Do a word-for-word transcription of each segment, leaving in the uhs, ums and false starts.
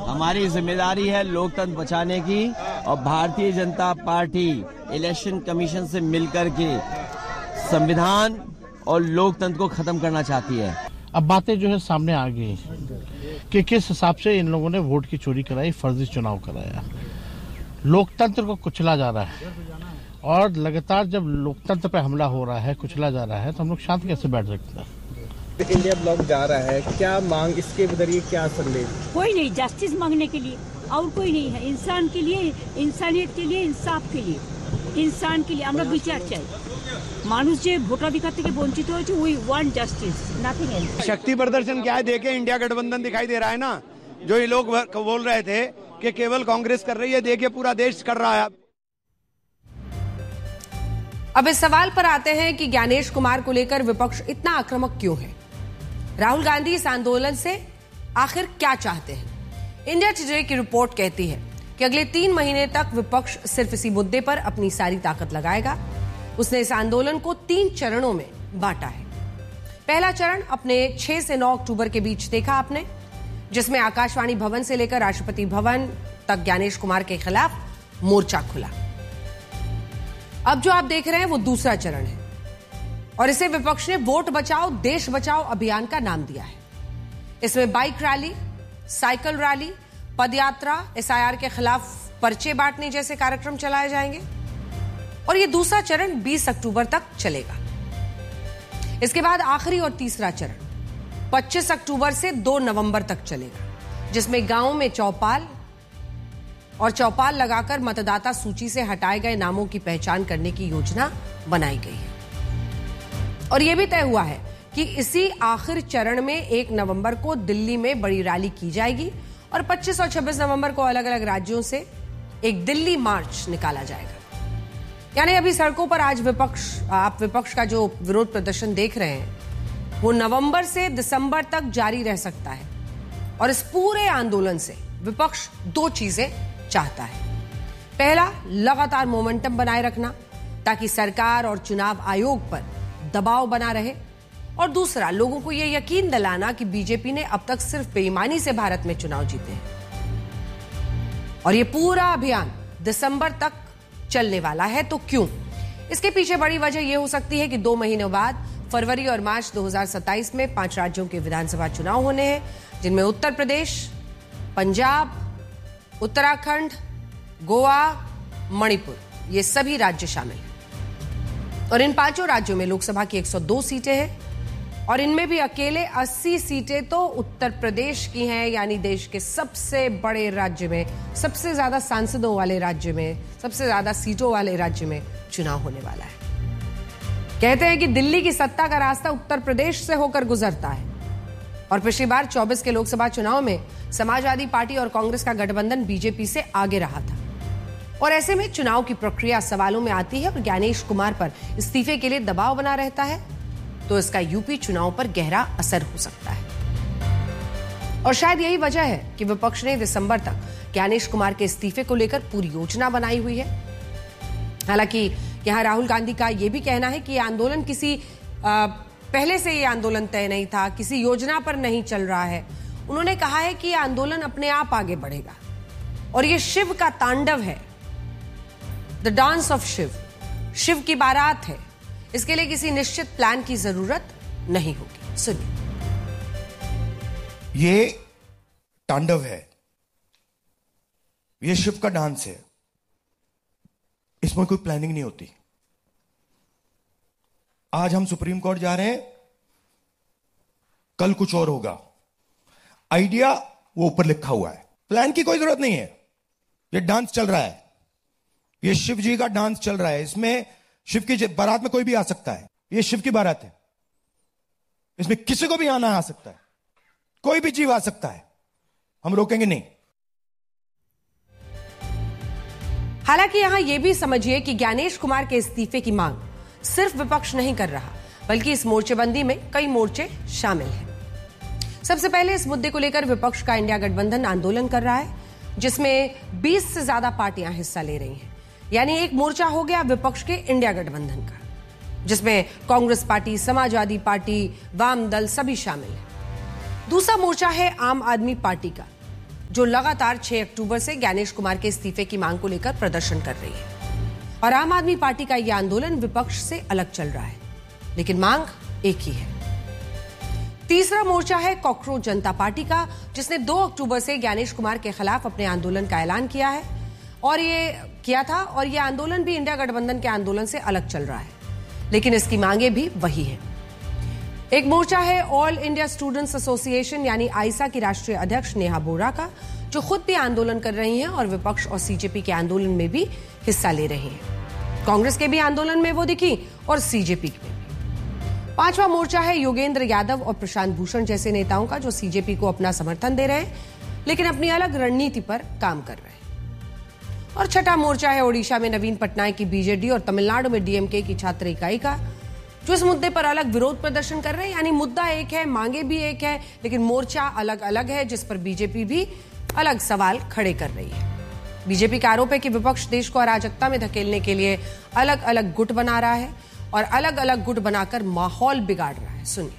हमारी जिम्मेदारी है लोकतंत्र बचाने की और Bharatiya Janata party election commission से मिलकर के संविधान और लोकतंत्र को खत्म करना चाहती है। अब बातें जो है सामने आ गई कि किस हिसाब से इन लोगों ने वोट की चोरी कराई, फर्जी चुनाव कराया, लोकतंत्र को कुचला जा रहा है। और लगातार जब लोकतंत्र पे हमला हो रहा है, कुचला जा रहा है, तो हम लोग शांत कैसे बैठ सकते हैं? इंडिया ब्लॉक जा रहा है, क्या मांग, इसके जरिए क्या संदेश? कोई नहीं, जस्टिस मांगने के लिए और कोई नहीं है, इंसान के लिए, इंसानियत के लिए, इंसाफ के लिए, इंसान के लिए আমরা বিচার চাই। মানুষ যে ভোটাধিকার থেকে বঞ্চিত হয়েছে, we want justice, nothing else. शक्ति प्रदर्शन क्या है? देखे इंडिया गठबंधन दिखाई दे रहा है ना, जो ये लोग बोल रहे थे कि केवल कांग्रेस कर रही है, देखिए पूरा देश कर रहा है। अब इस सवाल पर आते हैं कि ज्ञानेश कुमार को लेकर विपक्ष इतना आक्रामक क्यों है? राहुल गांधी इस आंदोलन से आखिर क्या चाहते हैं? इंडिया टुडे की रिपोर्ट कहती है कि अगले तीन महीने तक विपक्ष सिर्फ इसी मुद्दे पर अपनी सारी ताकत लगाएगा। उसने इस आंदोलन को तीन चरणों में बांटा है। पहला चरण अपने छह से नौ अक्टूबर के बीच देखा आपने, जिसमें आकाशवाणी भवन से लेकर राष्ट्रपति भवन तक ज्ञानेश कुमार के खिलाफ मोर्चा खुला। अब जो आप देख रहे हैं वो दूसरा चरण है और इसे विपक्ष ने वोट बचाओ देश बचाओ अभियान का नाम दिया है। इसमें बाइक रैली, साइकिल रैली, पदयात्रा, एसआईआर के खिलाफ पर्चे बांटने जैसे कार्यक्रम चलाए जाएंगे और ये दूसरा चरण बीस अक्टूबर तक चलेगा। इसके बाद आखिरी और तीसरा चरण पच्चीस अक्टूबर से दो नवंबर तक चलेगा, जिसमें गांवों में चौपाल और चौपाल लगाकर मतदाता सूची से हटाए गए नामों की पहचान करने की योजना बनाई गई है। और यह भी तय हुआ है कि इसी आखिर चरण में एक नवंबर को दिल्ली में बड़ी रैली की जाएगी और पच्चीस और छब्बीस नवंबर को अलग अलग राज्यों से एक दिल्ली मार्च निकाला जाएगा। यानी अभी सड़कों पर आज विपक्ष, आप विपक्ष का जो विरोध प्रदर्शन देख रहे हैं वो नवंबर से दिसंबर तक जारी रह सकता है। और इस पूरे आंदोलन से विपक्ष दो चीजें चाहता है। पहला, लगातार मोमेंटम बनाए रखना ताकि सरकार और चुनाव आयोग पर दबाव बना रहे, और दूसरा, लोगों को यह यकीन दिलाना कि बीजेपी ने अब तक सिर्फ बेईमानी से भारत में चुनाव जीते हैं और यह पूरा अभियान दिसंबर तक चलने वाला है। तो क्यों? इसके पीछे बड़ी वजह यह हो सकती है कि दो महीनों बाद फरवरी और मार्च दो हज़ार सत्ताईस में पांच राज्यों के विधानसभा चुनाव होने हैं, जिनमें उत्तर प्रदेश, पंजाब, उत्तराखंड, गोवा, मणिपुर, ये सभी राज्य शामिल हैं। और इन पांचों राज्यों में लोकसभा की एक सौ दो सीटें हैं और इनमें भी अकेले अस्सी सीटें तो उत्तर प्रदेश की हैं, यानी देश के सबसे बड़े राज्य में, सबसे ज्यादा सांसदों वाले राज्य में, सबसे ज्यादा सीटों वाले राज्य में चुनाव होने वाला है। कहते हैं कि दिल्ली की सत्ता का रास्ता उत्तर प्रदेश से होकर गुजरता है और पिछली बार चौबीस के लोकसभा चुनाव में समाजवादी पार्टी और कांग्रेस का गठबंधन बीजेपी से आगे रहा था। और ऐसे में चुनाव की प्रक्रिया सवालों में आती है और ज्ञानेश कुमार पर इस्तीफे के लिए दबाव बना रहता है, तो इसका यूपी चुनाव पर गहरा असर हो सकता है। और शायद यही वजह है कि विपक्ष ने दिसंबर तक ज्ञानेश कुमार के इस्तीफे को लेकर पूरी योजना बनाई हुई है। हालांकि यहां राहुल गांधी का यह भी कहना है कि यह आंदोलन किसी आ, पहले से यह आंदोलन तय नहीं था, किसी योजना पर नहीं चल रहा है। उन्होंने कहा है कि यह आंदोलन अपने आप आगे बढ़ेगा और यह शिव का तांडव है, the dance of Shiv, Shiv की बारात है। इसके लिए किसी निश्चित प्लान की जरूरत नहीं होगी। सुनिए। ये तांडव है, ये शिव का डांस है, इसमें कोई प्लानिंग नहीं होती। आज हम सुप्रीम कोर्ट जा रहे हैं, कल कुछ और होगा। आइडिया वो ऊपर लिखा हुआ है, प्लान की कोई जरूरत नहीं है। ये डांस चल रहा है, ये शिव जी का डांस चल रहा है। इसमें शिव की बारात में कोई भी आ सकता है, ये शिव की बारात है, इसमें किसी को भी आना आ सकता है, कोई भी जीव आ सकता है, हम रोकेंगे नहीं। हालांकि यहां यह भी समझिए कि ज्ञानेश कुमार के इस्तीफे की मांग सिर्फ विपक्ष नहीं कर रहा, बल्कि इस मोर्चेबंदी में कई मोर्चे शामिल हैं। सबसे पहले इस मुद्दे को लेकर विपक्ष का इंडिया गठबंधन आंदोलन कर रहा है, जिसमें बीस से ज्यादा पार्टियां हिस्सा ले रही हैं। यानी एक मोर्चा हो गया विपक्ष के इंडिया गठबंधन का, जिसमें कांग्रेस पार्टी, समाजवादी पार्टी, वाम दल सभी शामिल हैं। दूसरा मोर्चा है आम आदमी पार्टी का, जो लगातार छह अक्टूबर से ज्ञानेश कुमार के इस्तीफे की मांग को लेकर प्रदर्शन कर रही है। और आम आदमी पार्टी का यह आंदोलन विपक्ष से अलग चल रहा है, लेकिन मांग एक ही है। तीसरा मोर्चा है कॉकरोच जनता पार्टी का, जिसने दो अक्टूबर से ज्ञानेश कुमार के खिलाफ अपने आंदोलन का ऐलान किया है और ये किया था और ये आंदोलन भी इंडिया गठबंधन के आंदोलन से अलग चल रहा है, लेकिन इसकी मांगे भी वही है। एक मोर्चा है ऑल इंडिया स्टूडेंट्स एसोसिएशन यानी आईसा की राष्ट्रीय अध्यक्ष नेहा बोरा का, जो खुद भी आंदोलन कर रही हैं और विपक्ष और सीजेपी के आंदोलन में भी हिस्सा ले रही हैं। कांग्रेस के भी आंदोलन में वो दिखी और सीजेपी में भी। पांचवा मोर्चा है योगेंद्र यादव और प्रशांत भूषण जैसे नेताओं का, जो सीजेपी को अपना समर्थन दे रहे हैं लेकिन अपनी अलग रणनीति पर काम कर रहे हैं। और छठा मोर्चा है ओडिशा में नवीन पटनायक की बीजेडी और तमिलनाडु में डीएमके की छात्र इकाई का, जो इस मुद्दे पर अलग विरोध प्रदर्शन कर रहे हैं। यानी मुद्दा एक है, मांगे भी एक है, लेकिन मोर्चा अलग अलग है, जिस पर बीजेपी भी अलग सवाल खड़े कर रही है। बीजेपी का आरोप है कि विपक्ष देश को अराजकता में धकेलने के लिए अलग अलग गुट बना रहा है और अलग अलग गुट बनाकर माहौल बिगाड़ रहा है। सुनिए।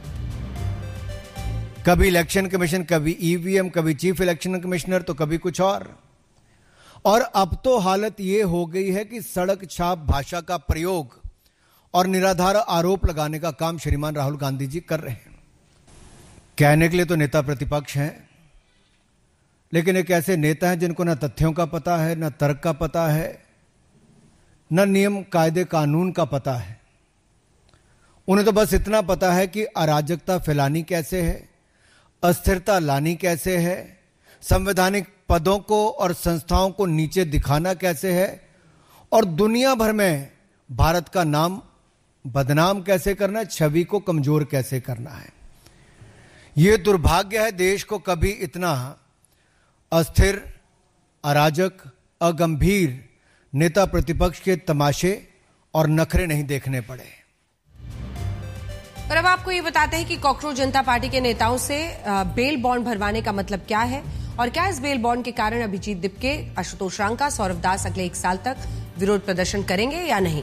कभी इलेक्शन कमीशन, कभी ईवीएम, कभी चीफ इलेक्शन कमिश्नर, तो कभी कुछ और। और अब तो हालत यह हो गई है कि सड़क छाप भाषा का प्रयोग और निराधार आरोप लगाने का काम श्रीमान राहुल गांधी जी कर रहे हैं। कहने के लिए तो नेता प्रतिपक्ष हैं, लेकिन एक ऐसे नेता हैं जिनको न तथ्यों का पता है, न तर्क का पता है, न नियम कायदे कानून का पता है। उन्हें तो बस इतना पता है कि अराजकता फैलानी कैसे है, अस्थिरता लानी कैसे है, संवैधानिक पदों को और संस्थाओं को नीचे दिखाना कैसे है और दुनिया भर में भारत का नाम बदनाम कैसे करना है, छवि को कमजोर कैसे करना है। यह दुर्भाग्य है, देश को कभी इतना अस्थिर, अराजक, अगंभीर नेता प्रतिपक्ष के तमाशे और नखरे नहीं देखने पड़े। और अब आपको ये बताते हैं कि कॉकरोच जनता पार्टी के नेताओं से बेल बॉन्ड भरवाने का मतलब क्या है और क्या इस बेल बॉन्ड के कारण अभिजीत दिपके, आशुतोष रांका, सौरभ दास अगले एक साल तक विरोध प्रदर्शन करेंगे या नहीं।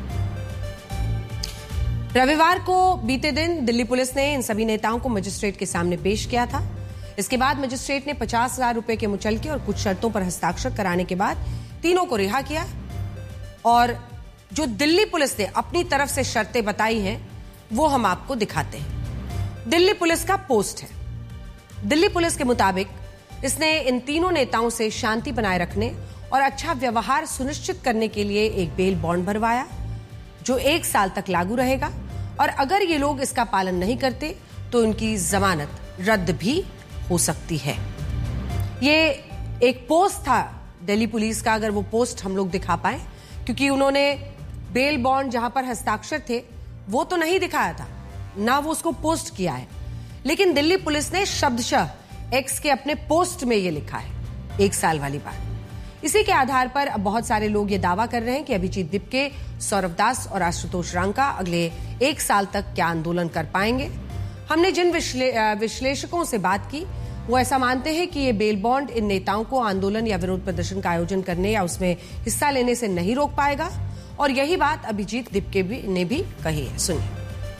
रविवार को बीते दिन दिल्ली पुलिस ने इन सभी नेताओं को मजिस्ट्रेट के सामने पेश किया था। इसके बाद मजिस्ट्रेट ने पचास हजार रुपए के मुचलके और कुछ शर्तों पर हस्ताक्षर कराने के बाद तीनों को रिहा किया। और जो दिल्ली पुलिस ने अपनी तरफ से शर्तें बताई हैं वो हम आपको दिखाते हैं। दिल्ली पुलिस का पोस्ट है। दिल्ली पुलिस के मुताबिक इसने इन तीनों नेताओं से शांति बनाए रखने और अच्छा व्यवहार सुनिश्चित करने के लिए एक बेल बॉन्ड भरवाया, जो एक साल तक लागू रहेगा और अगर ये लोग इसका पालन नहीं करते तो इनकी जमानत रद्द भी हो सकती है। ये एक पोस्ट था दिल्ली पुलिस का, अगर वो पोस्ट हम लोग दिखा पाए, क्योंकि उन्होंने बेल बॉन्ड जहां पर हस्ताक्षर थे वो तो नहीं दिखाया था, ना वो उसको पोस्ट किया है, लेकिन दिल्ली पुलिस ने शब्दशः एक्स के अपने पोस्ट में ये लिखा है, एक साल वाली बात। इसी के आधार पर अब बहुत सारे लोग ये दावा कर रहे हैं कि अभिजीत दिपके, सौरभ दास और आशुतोष रांका अगले एक साल तक क्या आंदोलन कर पाएंगे। हमने जिन विश्ले, विश्लेषकों से बात की वो ऐसा मानते हैं कि ये बेल बॉन्ड इन नेताओं को आंदोलन या विरोध प्रदर्शन का आयोजन करने या उसमें हिस्सा लेने से नहीं रोक पाएगा और यही बात अभिजीत दिपके भी ने भी कही है। सुनिए।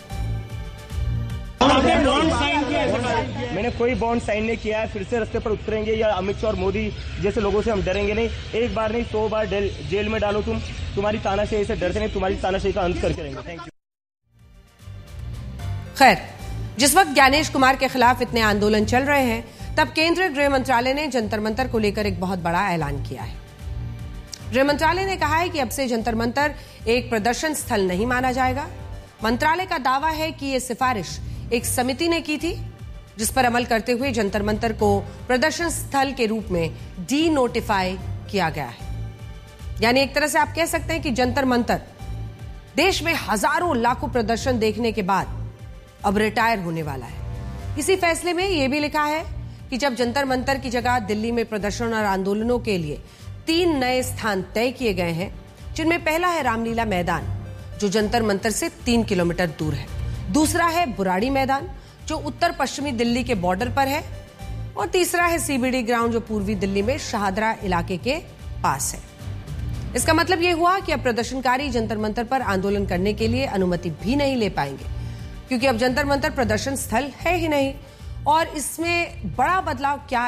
मैंने कोई बॉन्ड साइन नहीं किया है, फिर से रास्ते पर उतरेंगे या अमित शाह और मोदी जैसे लोगों से हम डरेंगे नहीं। एक बार नहीं सौ बार जेल में डालो तुम, तुम्हारी तानाशाही से डर से नहीं, तुम्हारी तानाशाही का अंत करके रहेंगे। Thank you. खैर, जिस वक्त ज्ञानेश कुमार के खिलाफ इतने आंदोलन चल रहे हैं, तब केंद्रीय गृह मंत्रालय ने जंतर मंतर को लेकर एक बहुत बड़ा ऐलान किया है। गृह मंत्रालय ने कहा है कि अब से जंतर मंतर एक प्रदर्शन स्थल नहीं माना जाएगा। मंत्रालय का दावा है कि यह सिफारिश एक समिति ने की थी, जिस पर अमल करते हुए जंतर मंतर को प्रदर्शन स्थल के रूप में डी नोटिफाई किया गया है। यानी एक तरह से आप कह सकते हैं कि जंतर मंतर देश में हजारों लाखों प्रदर्शन देखने के बाद अब रिटायर होने वाला है। इसी फैसले में यह भी लिखा है कि जब जंतर मंतर की जगह दिल्ली में प्रदर्शन और आंदोलनों के लिए तीन नए स्थान तय किए गए हैं, जिनमें पहला है रामलीला मैदान, जो जंतर मंतर से तीन किलोमीटर दूर है। दूसरा है बुराड़ी मैदान, जो उत्तर पश्चिमी दिल्ली के बॉर्डर पर है, और तीसरा है सीबीडी ग्राउंड, जो पूर्वी दिल्ली में शाहदरा इलाके के पास है। इसका मतलब यह हुआ कि अब प्रदर्शनकारी जंतर मंतर पर आंदोलन करने के लिए अनुमति भी नहीं ले पाएंगे, क्योंकि अब जंतर मंतर प्रदर्शन स्थल है ही नहीं। और इसमें बड़ा बदलाव क्या आएगा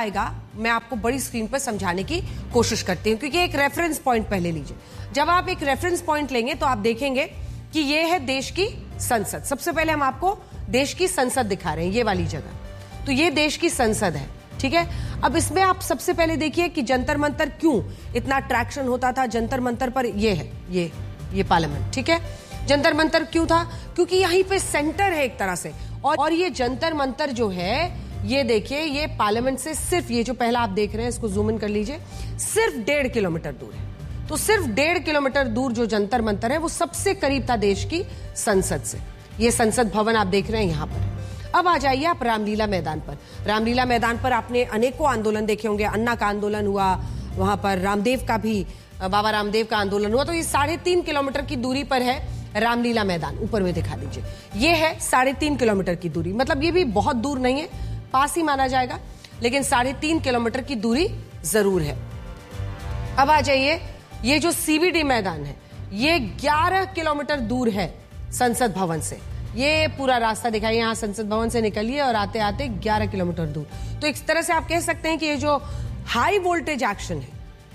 मैं आपको बड़ी स्क्रीन पर समझाने की कोशिश करती हूं, क्योंकि एक रेफरेंस पॉइंट पहले लीजिए। जब आप एक रेफरेंस पॉइंट लेंगे तो आप देखेंगे कि ये है देश की संसद। सबसे पहले हम आपको देश की संसद दिखा रहे हैं, ये वाली जगह। तो ये देश की संसद है, ठीक है। अब इसमें आप सबसे पहले देखिए कि जंतर मंतर क्यों इतना ट्रैक्शन होता था। जंतर मंतर पर ये है, ये ये पार्लियामेंट, ठीक है। जंतर मंतर क्यों था? क्योंकि यहीं पे सेंटर है एक तरह से, और, और ये जंतर मंतर जो है, ये देखिए, ये पार्लियामेंट से सिर्फ, ये जो पहला आप देख रहे हैं, इसको जूम इन कर लीजिए, सिर्फ डेढ़ किलोमीटर दूर है। तो सिर्फ डेढ़ किलोमीटर दूर जो जंतर मंतर है वो सबसे करीब था देश की संसद से। ये संसद भवन आप देख रहे हैं यहां पर। अब आ जाइए आप रामलीला मैदान पर। रामलीला मैदान पर आपने अनेकों आंदोलन देखे होंगे। अन्ना का आंदोलन हुआ वहां पर, रामदेव का भी, बाबा रामदेव का आंदोलन हुआ। तो ये साढ़े तीन किलोमीटर की दूरी पर है रामलीला मैदान। ऊपर में दिखा दीजिए, ये है साढ़े तीन किलोमीटर की दूरी। मतलब ये भी बहुत दूर नहीं है, पास ही माना जाएगा, लेकिन साढ़े तीन किलोमीटर की दूरी जरूर है। अब आ जाइए, ये जो सीबीडी मैदान है ये ग्यारह किलोमीटर दूर है संसद भवन से। ये पूरा रास्ता दिखाइए, यहां संसद भवन से निकलिए और आते आते ग्यारह किलोमीटर दूर। तो एक तरह से आप कह सकते हैं कि ये जो हाई वोल्टेज एक्शन है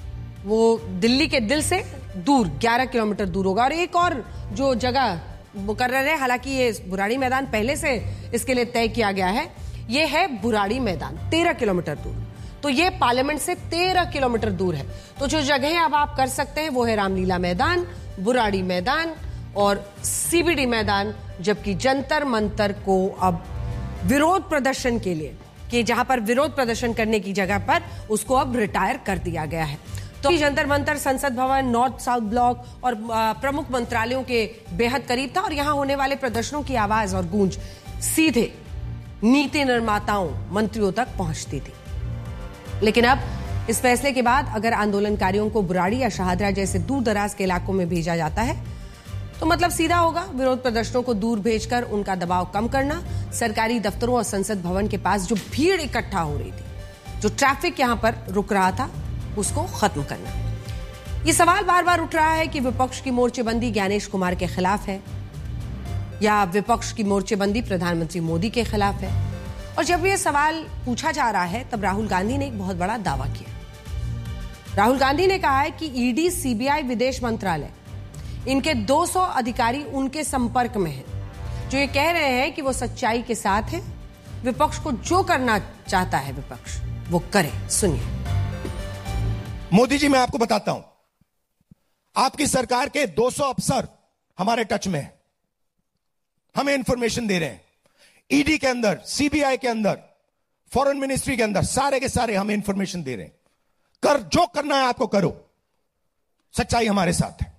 वो दिल्ली के दिल से दूर ग्यारह किलोमीटर दूर होगा। और एक और जो जगह मुकर्रर है, हालांकि ये बुराड़ी मैदान पहले से इसके लिए तय किया गया है, ये है बुराड़ी मैदान, तेरह किलोमीटर दूर। तो ये पार्लियामेंट से तेरह किलोमीटर दूर है। तो जो जगह अब आप कर सकते हैं वो है रामलीला मैदान, बुराड़ी मैदान और सीबीडी मैदान। जबकि जंतर मंतर को अब विरोध प्रदर्शन के लिए, कि जहां पर विरोध प्रदर्शन करने की जगह पर, उसको अब रिटायर कर दिया गया है। तो जंतर मंतर संसद भवन, नॉर्थ साउथ ब्लॉक और प्रमुख मंत्रालयों के बेहद करीब था, और यहां होने वाले प्रदर्शनों की आवाज और गूंज सीधे नीति निर्माताओं, मंत्रियों तक पहुंचती थी। लेकिन अब इस फैसले के बाद अगर आंदोलनकारियों को बुराड़ी या शाहदरा जैसे दूर दराज के इलाकों में भेजा जाता है तो मतलब सीधा होगा विरोध प्रदर्शनों को दूर भेजकर उनका दबाव कम करना, सरकारी दफ्तरों और संसद भवन के पास जो भीड़ इकट्ठा हो रही थी, जो ट्रैफिक यहां पर रुक रहा था, उसको खत्म करना। ये सवाल बार बार उठ रहा है कि विपक्ष की मोर्चेबंदी ज्ञानेश कुमार के खिलाफ है या विपक्ष की मोर्चेबंदी प्रधानमंत्री मोदी के खिलाफ है। और जब यह सवाल पूछा जा रहा है तब राहुल गांधी ने एक बहुत बड़ा दावा किया। राहुल गांधी ने कहा है कि ईडी, सीबीआई, विदेश मंत्रालय, इनके दो सौ अधिकारी उनके संपर्क में हैं, जो ये कह रहे हैं कि वो सच्चाई के साथ है, विपक्ष को जो करना चाहता है विपक्ष वो करे। सुनिए। मोदी जी, मैं आपको बताता हूं, आपकी सरकार के दो सौ अफसर हमारे टच में हैं, हमें इंफॉर्मेशन दे रहे हैं। ईडी के अंदर, सीबीआई के अंदर, फॉरेन मिनिस्ट्री के अंदर, सारे के सारे हमें इंफॉर्मेशन दे रहे हैं। कर जो करना है आपको करो, सच्चाई हमारे साथ है।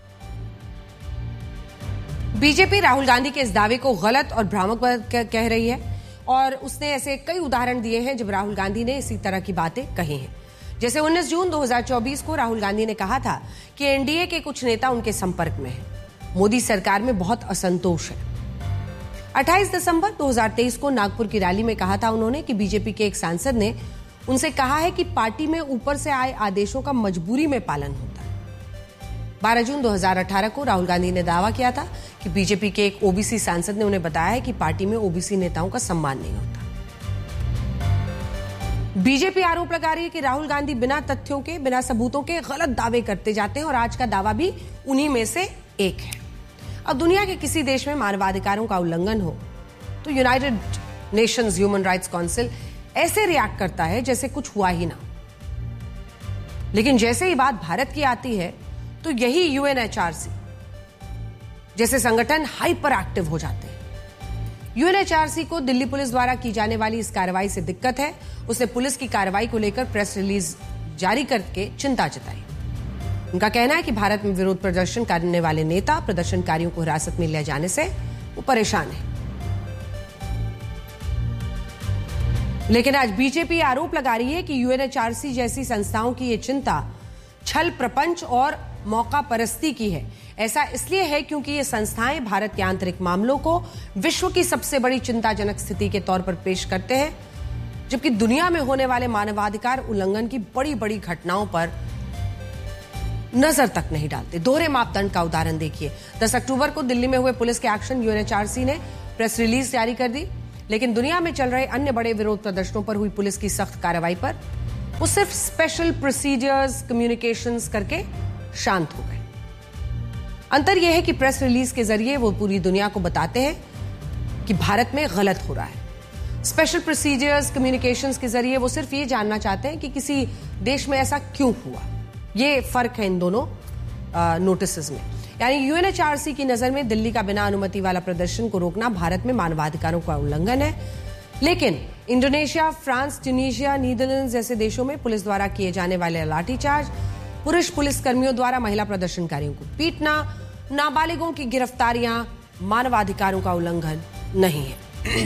बीजेपी राहुल गांधी के इस दावे को गलत और भ्रामक कह रही है, और उसने ऐसे कई उदाहरण दिए हैं जब राहुल गांधी ने इसी तरह की बातें कही हैं। जैसे उन्नीस जून दो हज़ार चौबीस को राहुल गांधी ने कहा था कि एनडीए के कुछ नेता उनके संपर्क में हैं, मोदी सरकार में बहुत असंतोष है। अट्ठाईस दिसंबर दो हज़ार तेईस को नागपुर की रैली में कहा था उन्होंने कि बीजेपी के एक सांसद ने उनसे कहा है कि पार्टी में ऊपर से आए आदेशों का मजबूरी में पालन होता है। बारह जून दो हज़ार अठारह को राहुल गांधी ने दावा किया था कि बीजेपी के एक ओबीसी सांसद ने उन्हें बताया है कि पार्टी में ओबीसी नेताओं का सम्मान नहीं होता। बीजेपी आरोप लगा रही है कि राहुल गांधी बिना तथ्यों के, बिना सबूतों के गलत दावे करते जाते हैं, और आज का दावा भी उन्हीं में से एक है। अब दुनिया के किसी देश में मानवाधिकारों का उल्लंघन हो तो United Nations human rights council ऐसे रिएक्ट करता है जैसे कुछ हुआ ही ना। लेकिन जैसे ही बात भारत की आती है तो यही यूएनएचआरसी जैसे संगठन हाइपर एक्टिव हो जाते हैं। यूएनएचआरसी को दिल्ली पुलिस द्वारा की जाने वाली इस कार्रवाई से दिक्कत है। उसने पुलिस की कार्रवाई को लेकर प्रेस रिलीज जारी करके चिंता जताई। उनका कहना है कि भारत में विरोध प्रदर्शन करने वाले नेता प्रदर्शनकारियों को हिरासत में लिया जाने से वो परेशान है। लेकिन आज बीजेपी आरोप लगा रही है कि यूएनएचआरसी जैसी संस्थाओं की ये चिंता छल प्रपंच और मौका परस्ती की है। ऐसा इसलिए है क्योंकि ये संस्थाएं भारत के आंतरिक मामलों को विश्व की सबसे बड़ी चिंताजनक स्थिति के तौर पर पेश करते हैं, जबकि दुनिया में होने वाले मानवाधिकार उल्लंघन की बड़ी बड़ी घटनाओं पर नजर तक नहीं डालते। दोहरे मापदंड का उदाहरण देखिए। दस अक्टूबर को दिल्ली में हुए पुलिस के एक्शन, यूएनएचआरसी ने प्रेस रिलीज जारी कर दी, लेकिन दुनिया में चल रहे अन्य बड़े विरोध प्रदर्शनों पर हुई पुलिस की सख्त कार्रवाई पर वो सिर्फ स्पेशल प्रोसीजर्स कम्युनिकेशंस करके शांत हो गए। अंतर यह है कि प्रेस रिलीज के जरिए वो पूरी दुनिया को बताते हैं कि भारत में गलत हो रहा है। स्पेशल प्रोसीजर्स कम्युनिकेशंस के जरिए वो सिर्फ ये जानना चाहते हैं कि किसी देश में ऐसा क्यों हुआ। ये फर्क है इन दोनों नोटिस में। यानी यूएनएचआरसी की नजर में दिल्ली का बिना अनुमति वाला प्रदर्शन को रोकना भारत में मानवाधिकारों का उल्लंघन है, लेकिन इंडोनेशिया, फ्रांस, ट्यूनीशिया, नीदरलैंड जैसे देशों में पुलिस द्वारा किए जाने वाले लाठीचार्ज, पुरुष पुलिस कर्मियों द्वारा महिला प्रदर्शनकारियों को पीटना, नाबालिगों की गिरफ्तारियां मानवाधिकारों का उल्लंघन नहीं है।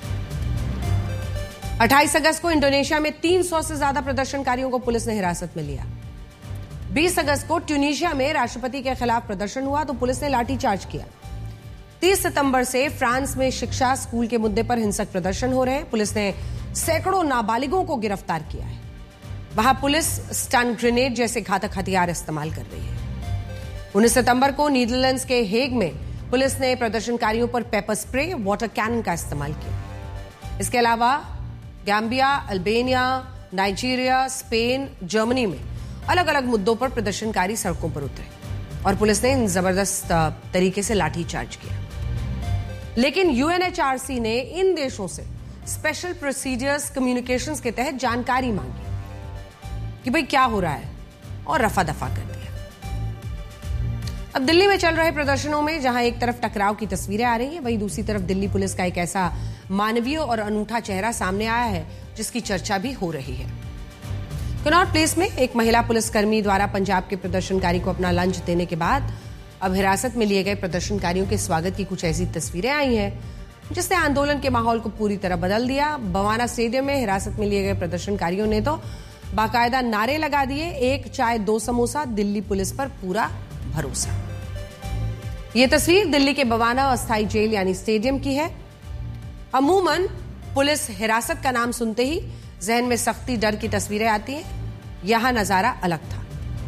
अट्ठाईस अगस्त को इंडोनेशिया में तीन सौ से ज्यादा प्रदर्शनकारियों को पुलिस ने हिरासत में लिया। बीस अगस्त को ट्यूनीशिया में राष्ट्रपति के खिलाफ प्रदर्शन हुआ तो पुलिस ने लाठीचार्ज किया। तीस सितंबर से फ्रांस में शिक्षा, स्कूल के मुद्दे पर हिंसक प्रदर्शन हो रहे हैं। पुलिस ने सैकड़ों नाबालिगों को गिरफ्तार किया है। वहां पुलिस स्टन ग्रेनेड जैसे घातक हथियार इस्तेमाल कर रही है। उन्नीस सितंबर को नीदरलैंड्स के हेग में पुलिस ने प्रदर्शनकारियों पर पेपर स्प्रे, वाटर कैनन का इस्तेमाल किया। इसके अलावा Gambia, Albania, Nigeria, Spain, Germany में अलग अलग मुद्दों पर प्रदर्शनकारी सड़कों पर उतरे और पुलिस ने जबरदस्त तरीके से लाठीचार्ज किया। लेकिन यूएनएचआरसी ने इन देशों से स्पेशल प्रोसीजर्स कम्युनिकेशंस के तहत जानकारी मांगी कि भाई क्या हो रहा है और रफा दफा कर दिया। अब दिल्ली में चल रहे प्रदर्शनों में जहां एक तरफ टकराव की तस्वीरें आ रही हैं, वहीं दूसरी तरफ दिल्ली पुलिस का एक ऐसा मानवीय और अनूठा चेहरा सामने आया है जिसकी चर्चा भी हो रही है। कनॉट प्लेस में एक महिला पुलिसकर्मी द्वारा पंजाब के प्रदर्शनकारी को अपना लंच देने के बाद अब हिरासत में लिए गए प्रदर्शनकारियों के स्वागत की कुछ ऐसी तस्वीरें आई हैं जिसने आंदोलन के माहौल को पूरी तरह बदल दिया। बवाना स्टेडियम में हिरासत में लिए गए प्रदर्शनकारियों ने तो बाकायदा नारे लगा दिए, एक चाय दो समोसा, दिल्ली पुलिस पर पूरा भरोसा। ये तस्वीर दिल्ली के बवाना अस्थायी जेल यानी स्टेडियम की है। अमूमन पुलिस हिरासत का नाम सुनते ही जहन में सख्ती, डर की तस्वीरें आती हैं। यहां नजारा अलग था।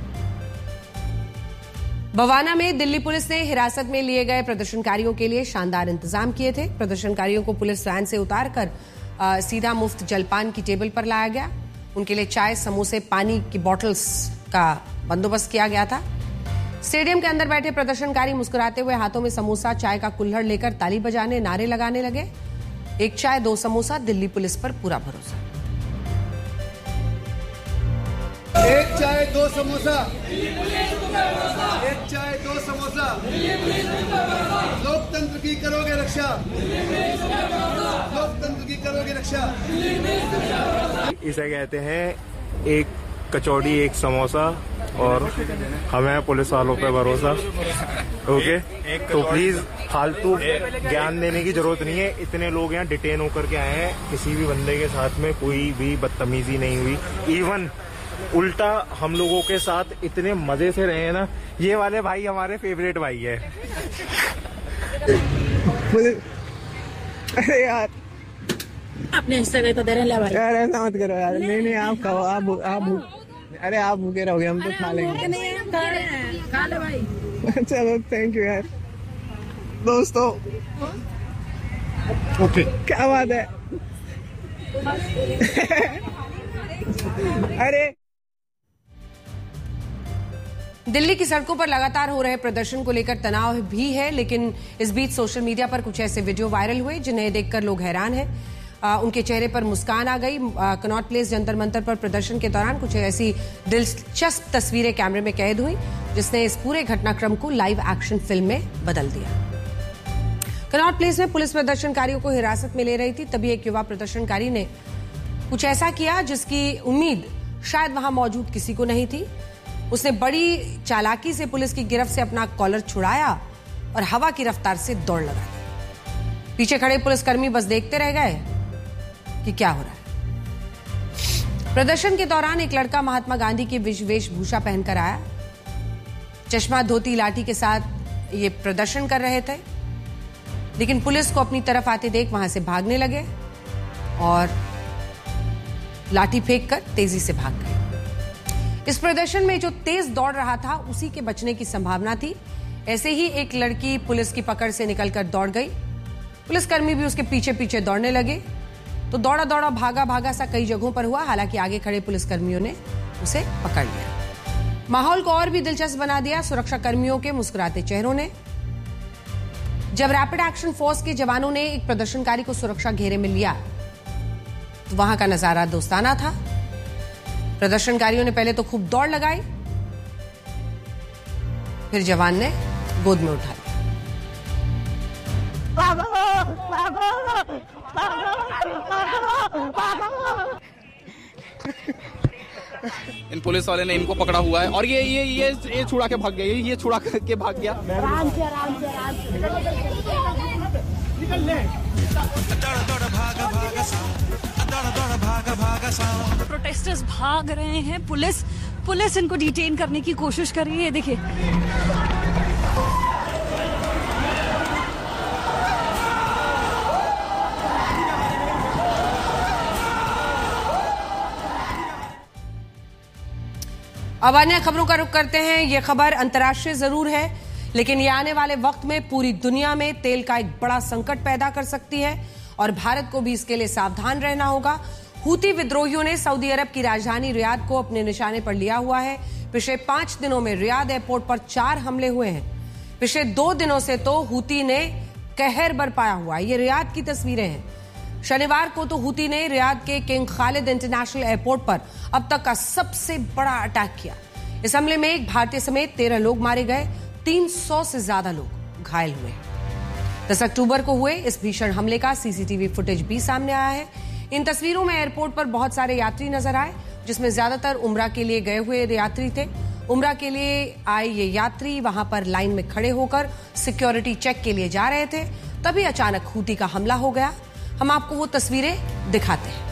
बवाना में दिल्ली पुलिस ने हिरासत में लिए गए प्रदर्शनकारियों के लिए शानदार इंतजाम किए थे। प्रदर्शनकारियों को पुलिस वैन से उतारकर सीधा मुफ्त जलपान की टेबल पर लाया गया। उनके लिए चाय, समोसे, पानी की बोतल्स का बंदोबस्त किया गया था। स्टेडियम के अंदर बैठे प्रदर्शनकारी मुस्कुराते हुए हाथों में समोसा, चाय का कुल्हड़ लेकर ताली बजाने, नारे लगाने लगे। एक चाय दो समोसा, दिल्ली पुलिस पर पूरा भरोसा। एक चाय दो समोसा, एक चाय दो समोसा, लोकतंत्र की करोगे रक्षा, लोकतंत्र की करोगे रक्षा। इसे कहते हैं एक कचौड़ी, एक समोसा, और हमें पुलिस वालों पे भरोसा। ओके, तो प्लीज फालतू ज्ञान देने की जरूरत नहीं है। इतने लोग यहाँ डिटेन होकर के आए हैं, किसी भी बंदे के साथ में कोई भी बदतमीजी नहीं हुई। इवन उल्टा हम लोगों के साथ इतने मजे से रहे हैं ना। ये वाले भाई हमारे फेवरेट भाई है। अरे यार अपने हिस्से का तो दे रहे भाई। यार ऐसा मत करो यार। नहीं नहीं आप खाओ, आप आप अरे आप भूखे रहोगे, हम तो खा लेंगे। नहीं हम खा रहे हैं, खा ले भाई। चलो थैंक यू यार दोस्तों। ओके क्या बात है। अरे दिल्ली की सड़कों पर लगातार हो रहे प्रदर्शन को लेकर तनाव भी है, लेकिन इस बीच सोशल मीडिया पर कुछ ऐसे वीडियो वायरल हुए जिन्हें देखकर लोग हैरान हैं। आ, उनके चेहरे पर मुस्कान आ गई। कनॉट प्लेस जंतर मंतर पर प्रदर्शन के दौरान कुछ ऐसी दिलचस्प तस्वीरें कैमरे में कैद हुई जिसने इस पूरे घटनाक्रम को लाइव एक्शन फिल्म में बदल दिया। कनॉट प्लेस में पुलिस प्रदर्शनकारियों को हिरासत में ले रही थी, तभी एक युवा प्रदर्शनकारी ने कुछ ऐसा किया जिसकी उम्मीद शायद वहां मौजूद किसी को नहीं थी। उसने बड़ी चालाकी से पुलिस की गिरफ्त से अपना कॉलर छुड़ाया और हवा की रफ्तार से दौड़ लगा दी। पीछे खड़े पुलिसकर्मी बस देखते रह गए कि क्या हो रहा है। प्रदर्शन के दौरान एक लड़का महात्मा गांधी की वेशभूषा पहनकर आया। चश्मा, धोती, लाठी के साथ ये प्रदर्शन कर रहे थे, लेकिन पुलिस को अपनी तरफ आते देख वहां से भागने लगे और लाठी फेंककर तेजी से भाग गए। इस प्रदर्शन में जो तेज दौड़ रहा था उसी के बचने की संभावना थी। ऐसे ही एक लड़की पुलिस की पकड़ से निकलकर दौड़ गई। पुलिसकर्मी भी उसके पीछे पीछे दौड़ने लगे। तो दौड़ा दौड़ा भागा भागा सा कई जगहों पर हुआ। हालांकि आगे खड़े पुलिसकर्मियों ने उसे पकड़ लिया। माहौल को और भी दिलचस्प बना दिया सुरक्षा कर्मियों के मुस्कुराते चेहरों ने। जब रैपिड एक्शन फोर्स के जवानों ने एक प्रदर्शनकारी को सुरक्षा घेरे में लिया तो वहां का नजारा दोस्ताना था। प्रदर्शनकारियों ने पहले तो खूब दौड़ लगाई, फिर जवान ने गोद में उठा लिया। इन पुलिस वाले ने इनको पकड़ा हुआ है और ये ये ये ये छुड़ा के भाग गया, ये ये छुड़ा के भाग गया। आराम से आराम से आराम से निकल ले। प्रोटेस्टर्स भाग रहे हैं, पुलिस पुलिस इनको डिटेन करने की कोशिश कर रही है। देखिए अब अन्य खबरों का रुख करते हैं। यह खबर अंतर्राष्ट्रीय जरूर है, लेकिन यह आने वाले वक्त में पूरी दुनिया में तेल का एक बड़ा संकट पैदा कर सकती है और भारत को भी इसके लिए सावधान रहना होगा। हूती विद्रोहियों ने सऊदी अरब की राजधानी रियाद को अपने निशाने पर लिया हुआ है। पिछले पांच दिनों में रियाद एयरपोर्ट पर चार हमले हुए हैं। पिछले दो दिनों से तो हूती ने कहर बरपाया हुआ है। ये रियाद की तस्वीरें हैं। शनिवार को तो हूती ने रियाद के किंग खालिद इंटरनेशनल एयरपोर्ट पर अब तक का सबसे बड़ा अटैक किया। इस हमले में एक भारतीय समेत तेरह लोग मारे गए, तीन सौ से ज्यादा लोग घायल हुए। दस अक्टूबर को हुए इस भीषण हमले का सीसीटीवी फुटेज भी सामने आया है। इन तस्वीरों में एयरपोर्ट पर बहुत सारे यात्री नजर आए, जिसमें ज्यादातर उम्रा के लिए गए हुए यात्री थे। उम्रा के लिए आए ये यात्री वहां पर लाइन में खड़े होकर सिक्योरिटी चेक के लिए जा रहे थे, तभी अचानक हूती का हमला हो गया। हम आपको वो तस्वीरें दिखाते हैं।